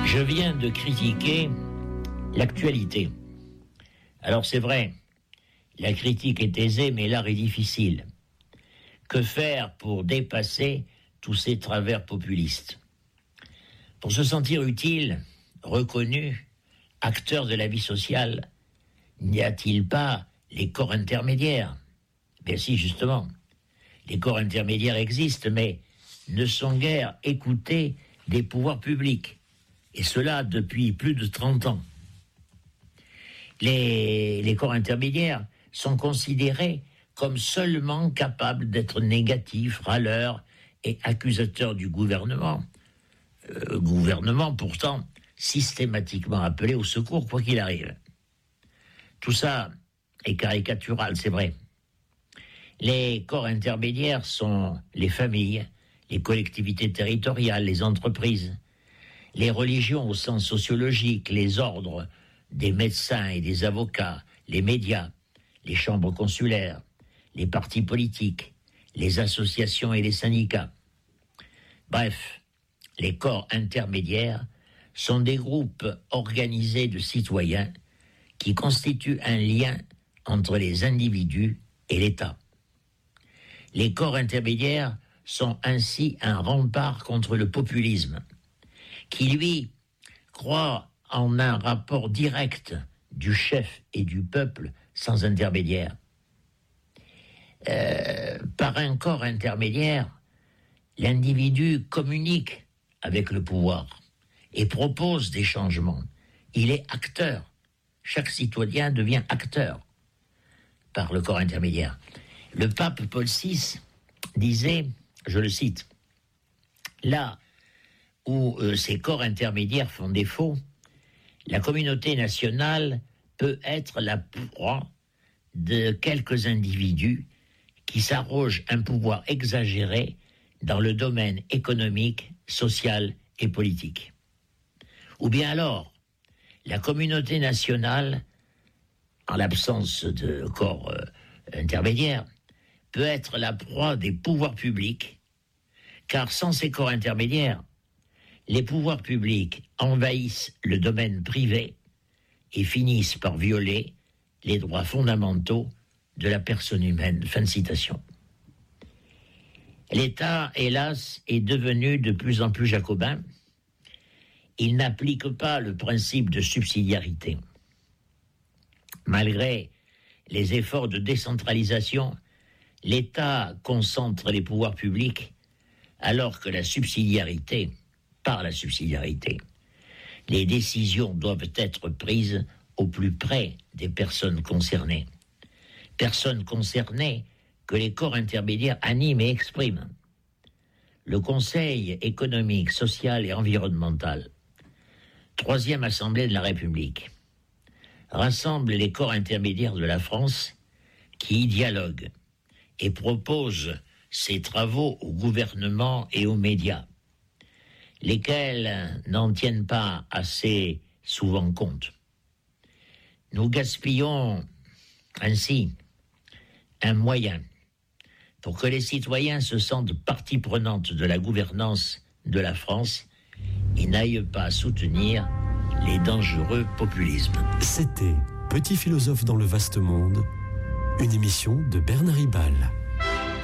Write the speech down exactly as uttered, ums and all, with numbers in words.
Je viens de critiquer l'actualité. Alors c'est vrai, la critique est aisée, mais l'art est difficile. Que faire pour dépasser tous ces travers populistes ? Pour se sentir utile, reconnu, acteur de la vie sociale, n'y a-t-il pas les corps intermédiaires ? Bien si, justement. Les corps intermédiaires existent, mais ne sont guère écoutés des pouvoirs publics. Et cela depuis plus de trente ans. Les, les corps intermédiaires sont considérés comme seulement capables d'être négatifs, râleurs et accusateurs du gouvernement. Euh, gouvernement pourtant systématiquement appelé au secours quoi qu'il arrive. Tout ça est caricatural, c'est vrai. Les corps intermédiaires sont les familles, les collectivités territoriales, les entreprises, les religions au sens sociologique, les ordres des médecins et des avocats, les médias, les chambres consulaires, les partis politiques, les associations et les syndicats. Bref, les corps intermédiaires sont des groupes organisés de citoyens qui constituent un lien entre les individus et l'État. Les corps intermédiaires sont ainsi un rempart contre le populisme, qui, lui, croit en un rapport direct du chef et du peuple sans intermédiaire. Euh, par un corps intermédiaire, l'individu communique avec le pouvoir et propose des changements. Il est acteur. Chaque citoyen devient acteur par le corps intermédiaire. Le pape Paul six disait, je le cite, « Là où euh, ces corps intermédiaires font défaut, la communauté nationale peut être la proie de quelques individus qui s'arrogent un pouvoir exagéré dans le domaine économique, social et politique. Ou bien alors, la communauté nationale, en l'absence de corps euh, intermédiaires, peut être la proie des pouvoirs publics, car sans ces corps intermédiaires, les pouvoirs publics envahissent le domaine privé et finissent par violer les droits fondamentaux de la personne humaine. » Fin de citation. L'État, hélas, est devenu de plus en plus jacobin. Il n'applique pas le principe de subsidiarité. Malgré les efforts de décentralisation, l'État concentre les pouvoirs publics alors que la subsidiarité, par la subsidiarité, les décisions doivent être prises au plus près des personnes concernées. Personnes concernées que les corps intermédiaires animent et expriment. Le Conseil économique, social et environnemental, troisième assemblée de la République, rassemble les corps intermédiaires de la France qui y dialoguent et proposent ses travaux au gouvernement et aux médias, lesquels n'en tiennent pas assez souvent compte. Nous gaspillons ainsi un moyen pour que les citoyens se sentent partie prenante de la gouvernance de la France et n'aillent pas soutenir les dangereux populismes. C'était Petit philosophe dans le vaste monde, une émission de Bernard Ribal.